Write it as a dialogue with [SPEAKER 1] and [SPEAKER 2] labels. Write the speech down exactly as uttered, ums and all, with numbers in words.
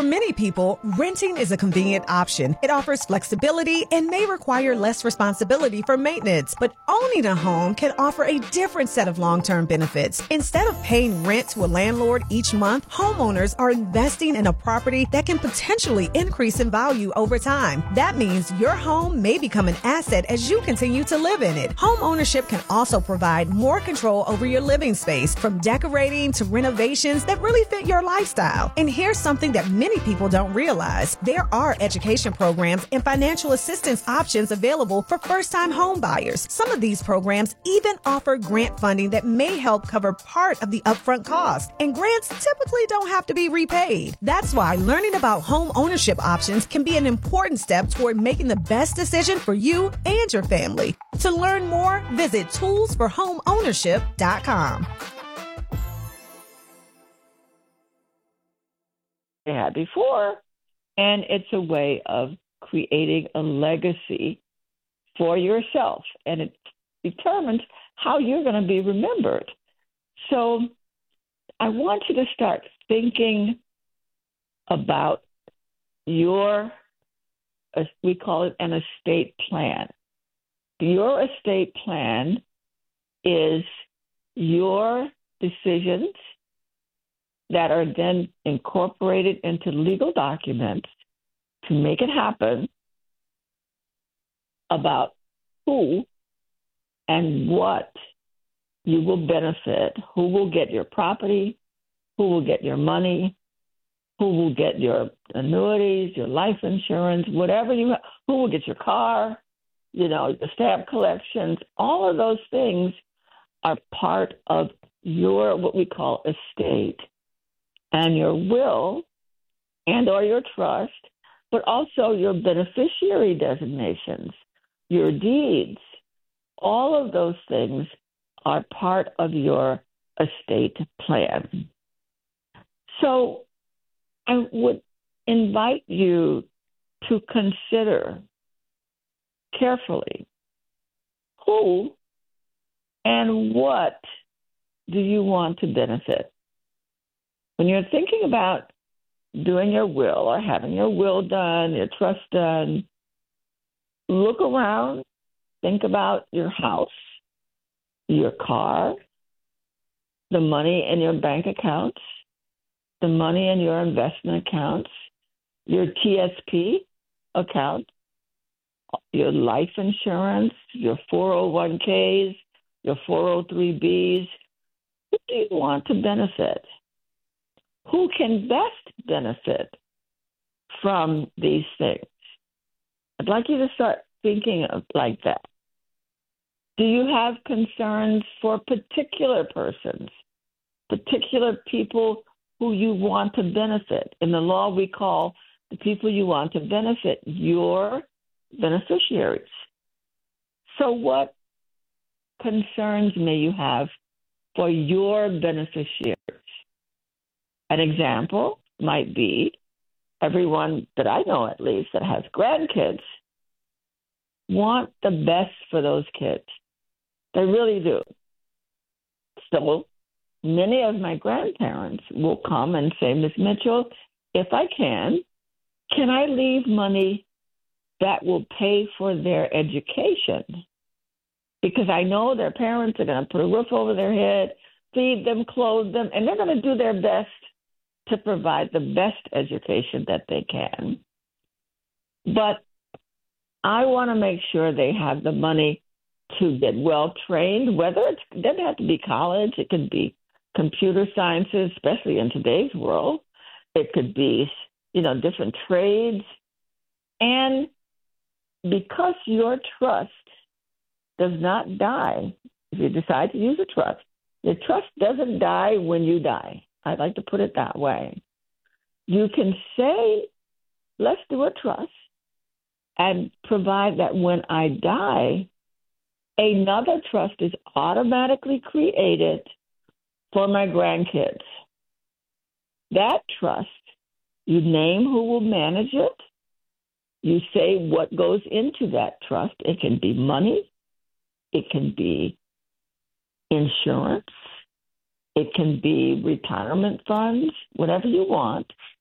[SPEAKER 1] many people, renting is a convenient option. It offers flexibility and may require less responsibility for maintenance, but owning a home can offer a different set of long-term benefits. Instead of paying rent to a landlord each month, homeowners are investing in a property that can potentially increase in value over time. That means your home may become an asset as you continue to live in it. Home ownership can also provide more control over your living space, from decorating to renovations that really fit your lifestyle. And here's something that many people don't realize. There are education programs and financial assistance options available for first-time home buyers. Some of these programs even offer grant funding that may help cover part of the upfront cost. And grants typically don't have to be repaid. That's why learning about home ownership options can be an important step toward making the best decision for you and your family. To learn more, visit tools for home ownership dot com.
[SPEAKER 2] Had before, and it's a way of creating a legacy for yourself, and it determines how you're going to be remembered. So I want you to start thinking about your, we call it an estate plan. Your estate plan is your decisions that are then incorporated into legal documents to make it happen about who and what you will benefit, who will get your property, who will get your money, who will get your annuities, your life insurance, whatever you have, who will get your car, you know, your stamp collections. All of those things are part of your, what we call estate. And your will and or your trust, but also your beneficiary designations, your deeds, all of those things are part of your estate plan. So I would invite you to consider carefully who and what do you want to benefit. When you're thinking about doing your will or having your will done, your trust done, look around, think about your house, your car, the money in your bank accounts, the money in your investment accounts, your T S P account, your life insurance, your four oh one k's, your four oh three b's. Who do you want to benefit? Who can best benefit from these things? I'd like you to start thinking of like that. Do you have concerns for particular persons, particular people who you want to benefit? In the law, we call the people you want to benefit your beneficiaries. So what concerns may you have for your beneficiaries? An example might be everyone that I know, at least, that has grandkids want the best for those kids. They really do. So many of my grandparents will come and say, Miz Mitchell, if I can, can I leave money that will pay for their education? Because I know their parents are going to put a roof over their head, feed them, clothe them, and they're going to do their best to provide the best education that they can. But I want to make sure they have the money to get well trained, whether it's, it doesn't have to be college, it could be computer sciences, especially in today's world. It could be, you know, different trades. And because your trust does not die, if you decide to use a trust, your trust doesn't die when you die. I'd like to put it that way. You can say, let's do a trust and provide that when I die, another trust is automatically created for my grandkids. That trust, you name who will manage it. You say what goes into that trust. It can be money. It can be insurance. It can be retirement funds, whatever you want.